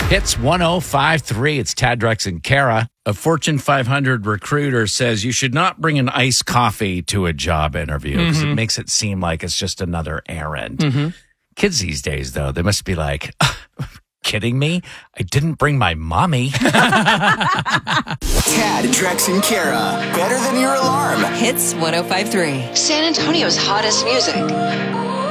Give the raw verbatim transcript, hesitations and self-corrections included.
Hits one oh five point three. It's Tad, Drex, and Kara. A Fortune five hundred recruiter says you should not bring an iced coffee to a job interview because Mm-hmm. it makes it seem like it's just another errand. Mm-hmm. Kids these days, though, they must be like, kidding me? I didn't bring my mommy. Tad, Drex, and Kara. Better than your alarm. Hits one oh five point three. San Antonio's hottest music.